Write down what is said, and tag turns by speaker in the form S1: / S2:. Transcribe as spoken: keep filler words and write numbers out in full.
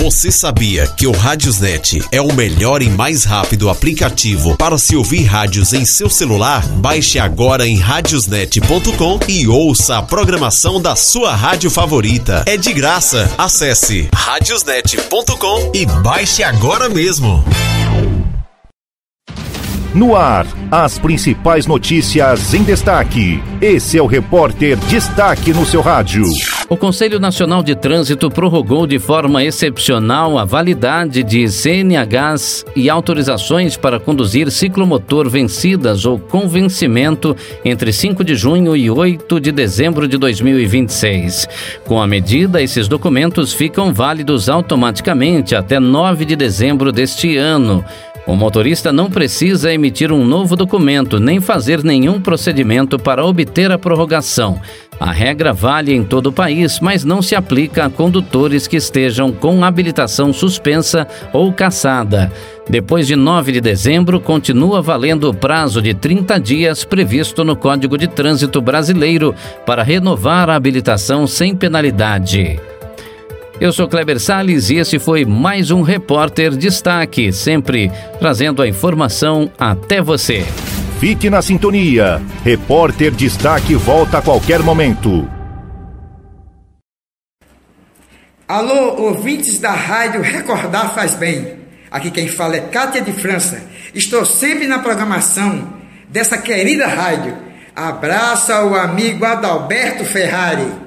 S1: Você sabia que o Radiosnet é o melhor e mais rápido aplicativo para se ouvir rádios em seu celular? Baixe agora em radiosnet ponto com e ouça a programação da sua rádio favorita. É de graça. Acesse radiosnet ponto com e baixe agora mesmo.
S2: No ar, as principais notícias em destaque. Esse é o Repórter Destaque no seu rádio.
S3: O Conselho Nacional de Trânsito prorrogou de forma excepcional a validade de C N Hs e autorizações para conduzir ciclomotor vencidas ou com vencimento entre cinco de junho e oito de dezembro de dois mil e vinte e seis. Com a medida, esses documentos ficam válidos automaticamente até nove de dezembro deste ano. O motorista não precisa emitir um novo documento nem fazer nenhum procedimento para obter a prorrogação. A regra vale em todo o país, mas não se aplica a condutores que estejam com habilitação suspensa ou cassada. Depois de nove de dezembro, continua valendo o prazo de trinta dias previsto no Código de Trânsito Brasileiro para renovar a habilitação sem penalidade. Eu sou Kleber Salles e esse foi mais um Repórter Destaque, sempre trazendo a informação até você.
S2: Fique na sintonia. Repórter Destaque volta a qualquer momento.
S4: Alô, ouvintes da rádio Recordar Faz Bem. Aqui quem fala é Cátia de França. Estou sempre na programação dessa querida rádio. Abraço ao amigo Adalberto Ferrari.